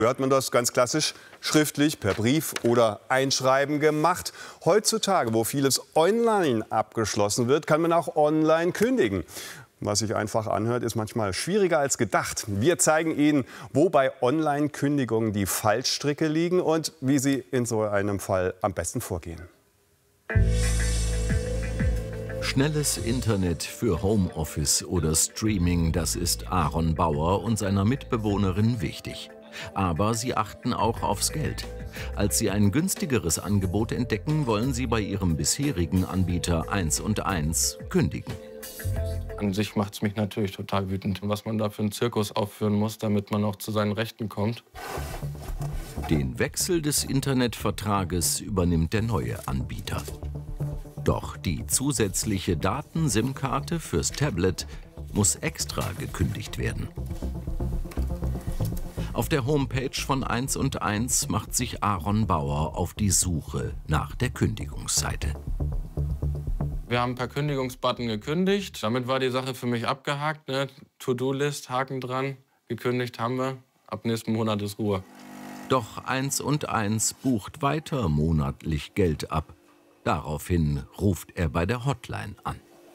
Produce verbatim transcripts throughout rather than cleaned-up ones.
Früher hat man das ganz klassisch schriftlich per Brief oder Einschreiben gemacht. Heutzutage, wo vieles online abgeschlossen wird, kann man auch online kündigen. Was sich einfach anhört, ist manchmal schwieriger als gedacht. Wir zeigen Ihnen, wo bei Online-Kündigungen die Fallstricke liegen und wie Sie in so einem Fall am besten vorgehen. Schnelles Internet für Homeoffice oder Streaming, das ist Aaron Bauer und seiner Mitbewohnerin wichtig. Aber sie achten auch aufs Geld. Als sie ein günstigeres Angebot entdecken, wollen sie bei ihrem bisherigen Anbieter eins und eins kündigen. An sich macht es mich natürlich total wütend, was man da für einen Zirkus aufführen muss, damit man auch zu seinen Rechten kommt. Den Wechsel des Internetvertrages übernimmt der neue Anbieter. Doch die zusätzliche Daten-SIM-Karte fürs Tablet muss extra gekündigt werden. Auf der Homepage von eins und eins macht sich Aaron Bauer auf die Suche nach der Kündigungsseite. Wir haben per Kündigungsbutton gekündigt. Damit war die Sache für mich abgehakt. Ne? To-Do-List, Haken dran. Gekündigt haben wir. Ab nächsten Monat ist Ruhe. Doch eins und eins bucht weiter monatlich Geld ab. Daraufhin ruft er bei der Hotline an.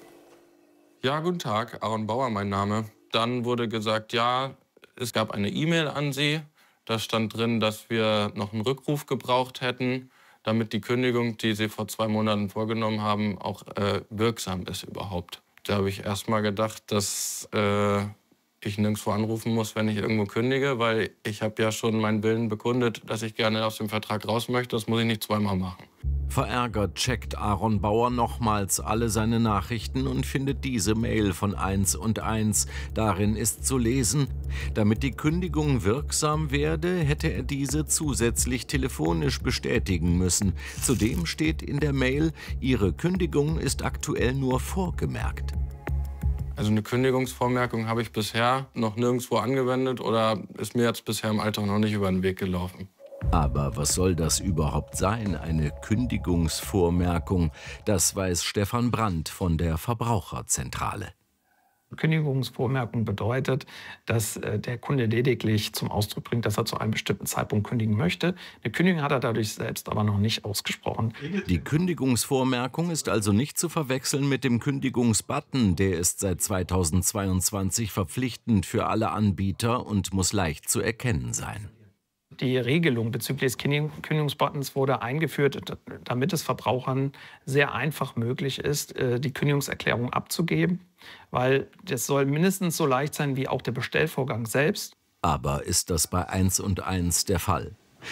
Ja, guten Tag, Aaron Bauer mein Name. Dann wurde gesagt, ja, es gab eine E-Mail an Sie. Da stand drin, dass wir noch einen Rückruf gebraucht hätten, damit die Kündigung, die Sie vor zwei Monaten vorgenommen haben, auch äh, wirksam ist überhaupt. Da habe ich erst mal gedacht, dass äh, ich nirgendwo anrufen muss, wenn ich irgendwo kündige, weil ich habe ja schon meinen Willen bekundet, dass ich gerne aus dem Vertrag raus möchte. Das muss ich nicht zweimal machen. Verärgert checkt Aaron Bauer nochmals alle seine Nachrichten und findet diese Mail von eins und eins. Darin ist zu lesen: Damit die Kündigung wirksam werde, hätte er diese zusätzlich telefonisch bestätigen müssen. Zudem steht in der Mail: Ihre Kündigung ist aktuell nur vorgemerkt. Also eine Kündigungsvormerkung habe ich bisher noch nirgendwo angewendet oder ist mir jetzt bisher im Alltag noch nicht über den Weg gelaufen. Aber was soll das überhaupt sein, eine Kündigungsvormerkung? Das weiß Stefan Brandt von der Verbraucherzentrale. Kündigungsvormerkung bedeutet, dass äh, der Kunde lediglich zum Ausdruck bringt, dass er zu einem bestimmten Zeitpunkt kündigen möchte. Eine Kündigung hat er dadurch selbst aber noch nicht ausgesprochen. Die Kündigungsvormerkung ist also nicht zu verwechseln mit dem Kündigungsbutton. Der ist seit zweitausendzweiundzwanzig verpflichtend für alle Anbieter und muss leicht zu erkennen sein. Die Regelung bezüglich des Kündigungsbuttons wurde eingeführt, damit es Verbrauchern sehr einfach möglich ist, die Kündigungserklärung abzugeben, weil das soll mindestens so leicht sein wie auch der Bestellvorgang selbst. Aber ist das bei eins und eins der Fall?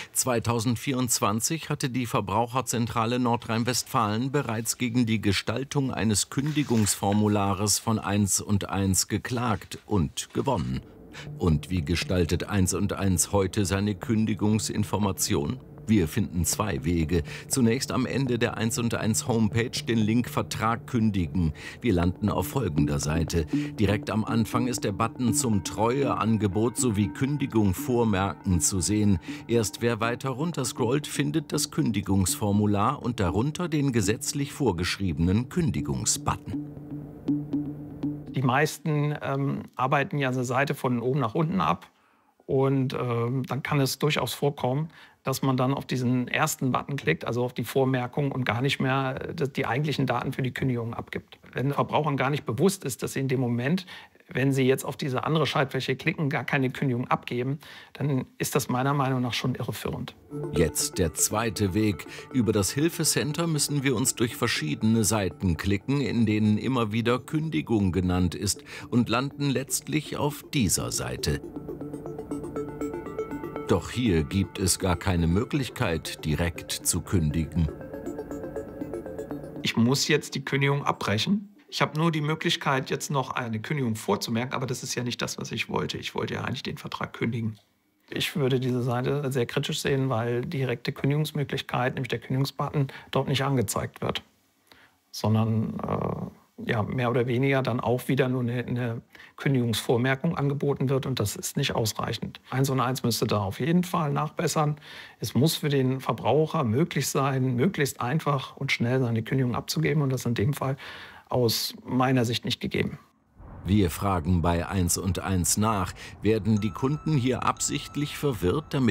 zweitausendvierundzwanzig hatte die Verbraucherzentrale Nordrhein-Westfalen bereits gegen die Gestaltung eines Kündigungsformulares von eins und eins geklagt und gewonnen. Und wie gestaltet eins und eins heute seine Kündigungsinformation? Wir finden zwei Wege. Zunächst am Ende der eins und eins Homepage den Link Vertrag kündigen. Wir landen auf folgender Seite. Direkt am Anfang ist der Button zum Treueangebot sowie Kündigung vormerken zu sehen. Erst wer weiter runter scrollt, findet das Kündigungsformular und darunter den gesetzlich vorgeschriebenen Kündigungsbutton. Die meisten ähm, arbeiten ja eine Seite von oben nach unten ab und ähm, dann kann es durchaus vorkommen, dass man dann auf diesen ersten Button klickt, also auf die Vormerkung und gar nicht mehr die eigentlichen Daten für die Kündigung abgibt. Wenn Verbrauchern gar nicht bewusst ist, dass sie in dem Moment, wenn sie jetzt auf diese andere Schaltfläche klicken, gar keine Kündigung abgeben, dann ist das meiner Meinung nach schon irreführend. Jetzt der zweite Weg. Über das Hilfecenter müssen wir uns durch verschiedene Seiten klicken, in denen immer wieder Kündigung genannt ist, und landen letztlich auf dieser Seite. Doch hier gibt es gar keine Möglichkeit, direkt zu kündigen. Ich muss jetzt die Kündigung abbrechen. Ich habe nur die Möglichkeit, jetzt noch eine Kündigung vorzumerken, aber das ist ja nicht das, was ich wollte. Ich wollte ja eigentlich den Vertrag kündigen. Ich würde diese Seite sehr kritisch sehen, weil die direkte Kündigungsmöglichkeit, nämlich der Kündigungsbutton, dort nicht angezeigt wird, sondern äh, ja, mehr oder weniger dann auch wieder nur eine, eine Kündigungsvormerkung angeboten wird und das ist nicht ausreichend. eins und eins müsste da auf jeden Fall nachbessern. Es muss für den Verbraucher möglich sein, möglichst einfach und schnell seine Kündigung abzugeben und das ist in dem Fall aus meiner Sicht nicht gegeben. Wir fragen bei eins und eins nach, werden die Kunden hier absichtlich verwirrt, damit